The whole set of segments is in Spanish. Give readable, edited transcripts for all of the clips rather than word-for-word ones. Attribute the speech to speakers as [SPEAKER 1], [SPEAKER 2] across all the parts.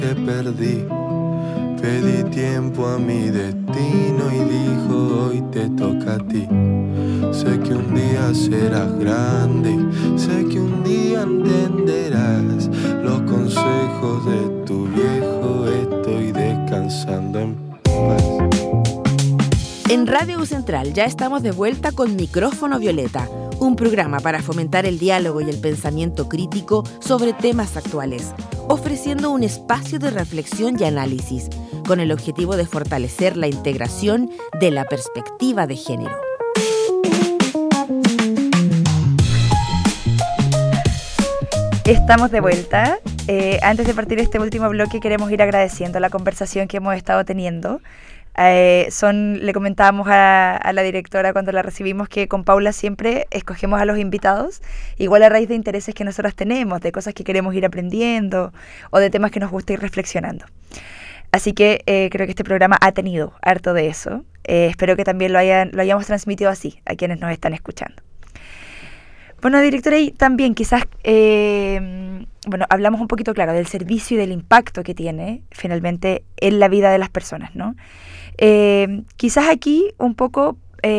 [SPEAKER 1] que perdí. Pedí tiempo a mi destino y dijo hoy te toca a ti. Sé que un día serás grande y sé que un día entenderás los consejos de tu viejo. Estoy descansando en paz.
[SPEAKER 2] En Radio U Central ya estamos de vuelta con Micrófono Violeta, un programa para fomentar el diálogo y el pensamiento crítico sobre temas actuales, ofreciendo un espacio de reflexión y análisis, con el objetivo de fortalecer la integración de la perspectiva de género.
[SPEAKER 3] Estamos de vuelta. Antes de partir este último bloque queremos ir agradeciendo la conversación que hemos estado teniendo. Le comentábamos a la directora cuando la recibimos que con Paula siempre escogemos a los invitados igual a raíz de intereses que nosotras tenemos, de cosas que queremos ir aprendiendo o de temas que nos gusta ir reflexionando. Así que creo que este programa ha tenido harto de eso. Espero que también lo hayamos transmitido así a quienes nos están escuchando. Bueno, directora, y también quizás, hablamos un poquito, claro, del servicio y del impacto que tiene finalmente en la vida de las personas, ¿no? Quizás aquí un poco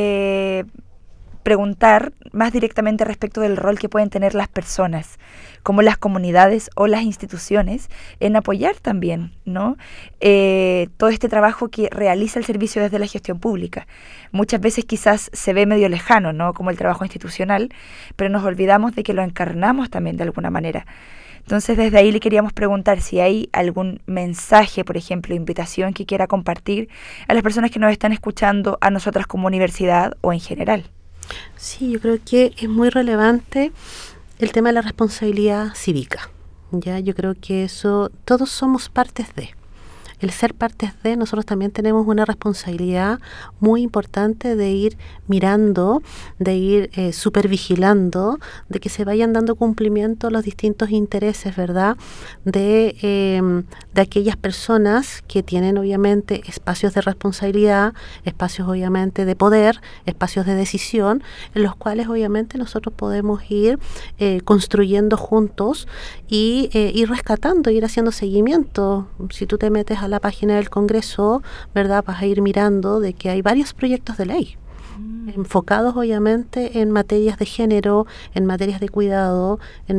[SPEAKER 3] preguntar más directamente respecto del rol que pueden tener las personas, como las comunidades o las instituciones, en apoyar también, ¿no? Todo este trabajo que realiza el servicio desde la gestión pública. Muchas veces quizás se ve medio lejano, ¿no? Como el trabajo institucional, pero nos olvidamos de que lo encarnamos también de alguna manera. Entonces, desde ahí le queríamos preguntar si hay algún mensaje, por ejemplo, invitación que quiera compartir a las personas que nos están escuchando, a nosotras como universidad o en general.
[SPEAKER 4] Sí, yo creo que es muy relevante el tema de la responsabilidad cívica. Ya, yo creo que eso, todos somos partes de. El ser partes de, nosotros también tenemos una responsabilidad muy importante de ir mirando, de ir supervigilando, de que se vayan dando cumplimiento a los distintos intereses, ¿verdad? De aquellas personas que tienen obviamente espacios de responsabilidad, espacios obviamente de poder, espacios de decisión, en los cuales obviamente nosotros podemos ir construyendo juntos y ir rescatando, ir haciendo seguimiento. Si tú te metes a la página del Congreso, ¿verdad?, vas a ir mirando de que hay varios proyectos de ley enfocados obviamente en materias de género, en materias de cuidado, en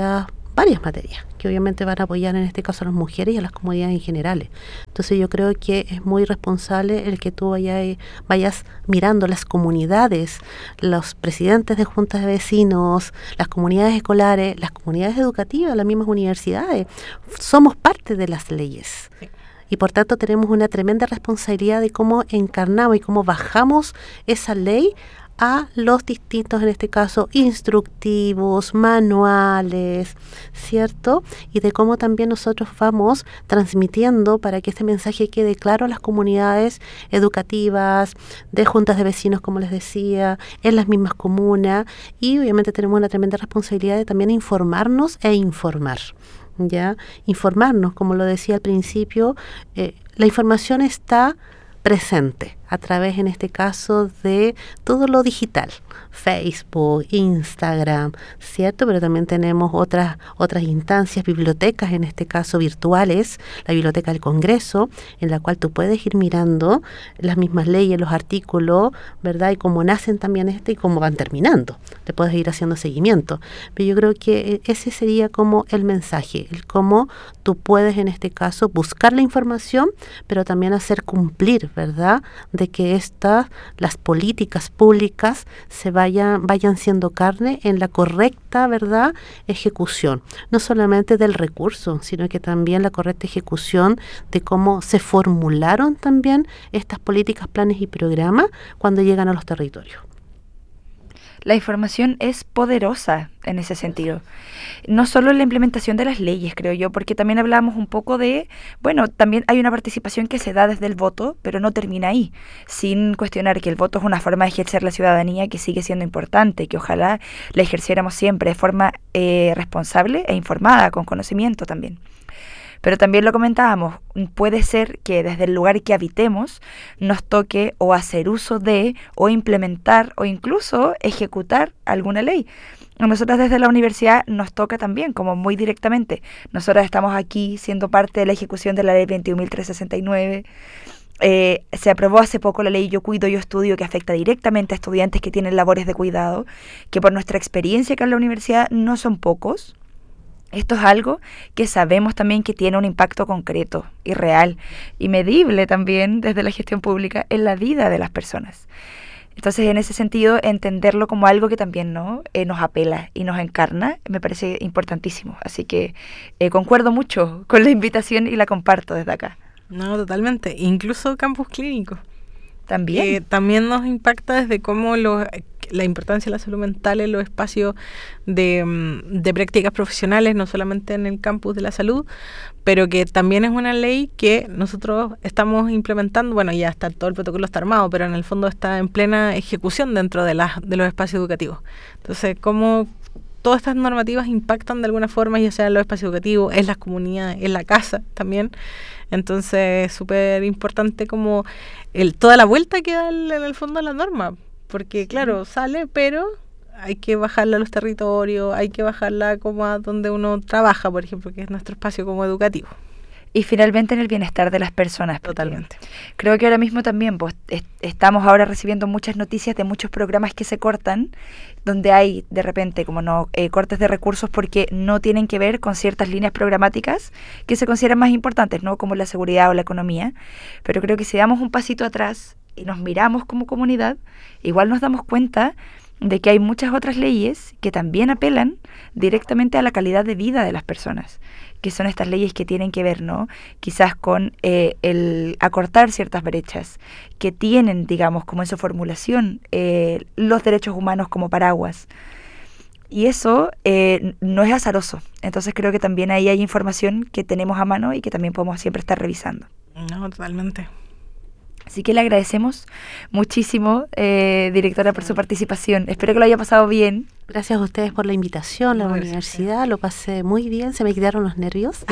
[SPEAKER 4] varias materias que obviamente van a apoyar en este caso a las mujeres y a las comunidades en general. Entonces yo creo que es muy responsable el que tú vayas mirando las comunidades, los presidentes de juntas de vecinos, las comunidades escolares, las comunidades educativas, las mismas universidades. Somos parte de las leyes. Y por tanto tenemos una tremenda responsabilidad de cómo encarnamos y cómo bajamos esa ley a los distintos, en este caso, instructivos, manuales, ¿cierto? Y de cómo también nosotros vamos transmitiendo para que este mensaje quede claro a las comunidades educativas, de juntas de vecinos, como les decía, en las mismas comunas. Y obviamente tenemos una tremenda responsabilidad de también informarnos e informar. ¿Ya? Informarnos, como lo decía al principio, la información está presente a través, en este caso, de todo lo digital, Facebook, Instagram, ¿cierto? Pero también tenemos otras instancias, bibliotecas, en este caso virtuales, la Biblioteca del Congreso, en la cual tú puedes ir mirando las mismas leyes, los artículos, ¿verdad? Y cómo nacen también y cómo van terminando. Te puedes ir haciendo seguimiento. Pero yo creo que ese sería como el mensaje, el cómo tú puedes, en este caso, buscar la información, pero también hacer cumplir, ¿verdad?, de que las políticas públicas se vayan siendo carne en la correcta, ¿verdad?, ejecución, no solamente del recurso, sino que también la correcta ejecución de cómo se formularon también estas políticas, planes y programas cuando llegan a los territorios.
[SPEAKER 3] La información es poderosa en ese sentido. No solo en la implementación de las leyes, creo yo, porque también hablamos un poco de, también hay una participación que se da desde el voto, pero no termina ahí, sin cuestionar que el voto es una forma de ejercer la ciudadanía que sigue siendo importante, que ojalá la ejerciéramos siempre de forma responsable e informada, con conocimiento también. Pero también lo comentábamos, puede ser que desde el lugar que habitemos nos toque o hacer uso de, o implementar, o incluso ejecutar alguna ley. A nosotras desde la universidad nos toca también, como muy directamente. Nosotras estamos aquí siendo parte de la ejecución de la ley 21.369. Se aprobó hace poco la ley Yo Cuido, Yo Estudio, que afecta directamente a estudiantes que tienen labores de cuidado, que por nuestra experiencia acá en la universidad no son pocos. Esto es algo que sabemos también que tiene un impacto concreto y real y medible también desde la gestión pública en la vida de las personas. Entonces, en ese sentido, entenderlo como algo que también nos apela y nos encarna, me parece importantísimo. Así que concuerdo mucho con la invitación y la comparto desde acá.
[SPEAKER 5] No, totalmente. Incluso campus clínicos.
[SPEAKER 3] También.
[SPEAKER 5] También nos impacta desde cómo la importancia de la salud mental en los espacios de prácticas profesionales, no solamente en el campus de la salud, pero que también es una ley que nosotros estamos implementando. Bueno, ya está, todo el protocolo está armado, pero en el fondo está en plena ejecución dentro de los espacios educativos. Entonces, cómo todas estas normativas impactan de alguna forma, ya sea en los espacios educativos, en las comunidades, en la casa también. Entonces, es súper importante como toda la vuelta que da en el fondo a la norma, porque claro, sale, pero hay que bajarla a los territorios, hay que bajarla como a donde uno trabaja, por ejemplo, que es nuestro espacio como educativo.
[SPEAKER 3] Y finalmente en el bienestar de las personas.
[SPEAKER 5] Totalmente.
[SPEAKER 3] Creo que ahora mismo también pues, estamos ahora recibiendo muchas noticias de muchos programas que se cortan, donde hay de repente como cortes de recursos porque no tienen que ver con ciertas líneas programáticas que se consideran más importantes, ¿no? Como la seguridad o la economía. Pero creo que si damos un pasito atrás y nos miramos como comunidad, igual nos damos cuenta de que hay muchas otras leyes que también apelan directamente a la calidad de vida de las personas, que son estas leyes que tienen que ver, ¿no? Quizás con el acortar ciertas brechas, que tienen, digamos, como en su formulación, los derechos humanos como paraguas. Y eso no es azaroso. Entonces creo que también ahí hay información que tenemos a mano y que también podemos siempre estar revisando.
[SPEAKER 5] No, totalmente.
[SPEAKER 3] Así que le agradecemos muchísimo, directora, por su participación. Espero que lo haya pasado bien.
[SPEAKER 4] Gracias a ustedes por la invitación a la universidad. Lo pasé muy bien, se me quitaron los nervios.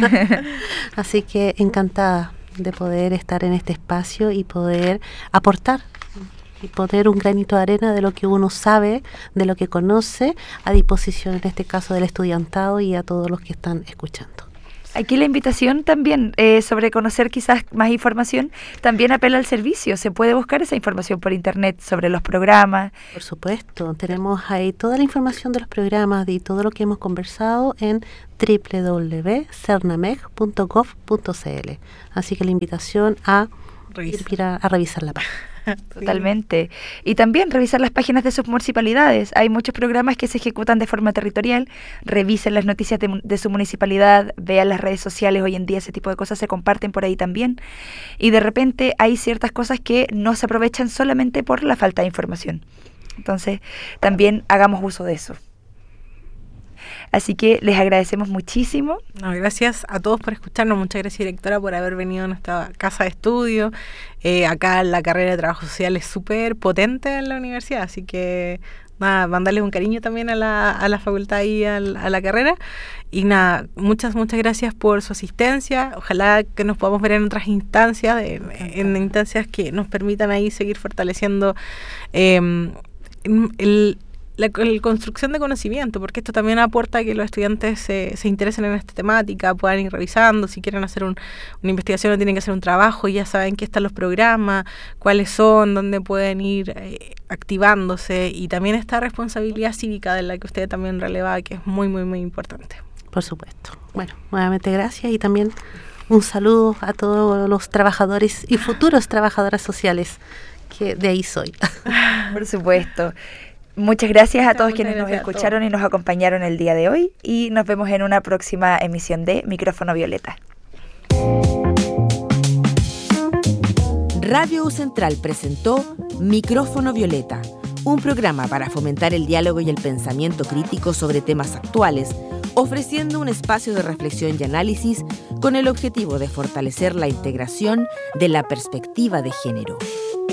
[SPEAKER 4] Así que encantada de poder estar en este espacio y poder aportar y poner un granito de arena de lo que uno sabe, de lo que conoce, a disposición en este caso del estudiantado y a todos los que están escuchando.
[SPEAKER 3] Aquí la invitación también sobre conocer quizás más información, también apela al servicio. Se puede buscar esa información por internet sobre los programas.
[SPEAKER 4] Por supuesto, tenemos ahí toda la información de los programas y todo lo que hemos conversado en www.cernameg.gov.cl. Así que la invitación a ir a revisar la página.
[SPEAKER 3] Totalmente. Y también revisar las páginas de sus municipalidades. Hay muchos programas que se ejecutan de forma territorial. Revisen las noticias de su municipalidad, vean las redes sociales. Hoy en día ese tipo de cosas se comparten por ahí también. Y de repente hay ciertas cosas que no se aprovechan solamente por la falta de información. Entonces, también hagamos uso de eso. Así que les agradecemos muchísimo.
[SPEAKER 5] No, gracias a todos por escucharnos. Muchas gracias, directora, por haber venido a nuestra casa de estudio. Acá la carrera de trabajo social es súper potente en la universidad, así que nada, mandarles un cariño también a la facultad y a la carrera. Y nada, muchas gracias por su asistencia. Ojalá que nos podamos ver en otras instancias, en instancias que nos permitan ahí seguir fortaleciendo la construcción de conocimiento, porque esto también aporta a que los estudiantes se interesen en esta temática, puedan ir revisando, si quieren hacer una investigación o tienen que hacer un trabajo, ya saben qué están los programas, cuáles son, dónde pueden ir activándose, y también esta responsabilidad cívica de la que usted también releva, que es muy, muy, muy importante.
[SPEAKER 4] Por supuesto. Bueno, nuevamente gracias y también un saludo a todos los trabajadores y futuros trabajadoras sociales, que de ahí soy.
[SPEAKER 3] Por supuesto. Muchas gracias a todos quienes nos escucharon y nos acompañaron el día de hoy, y nos vemos en una próxima emisión de Micrófono Violeta.
[SPEAKER 2] Radio U Central presentó Micrófono Violeta, un programa para fomentar el diálogo y el pensamiento crítico sobre temas actuales, ofreciendo un espacio de reflexión y análisis con el objetivo de fortalecer la integración de la perspectiva de género.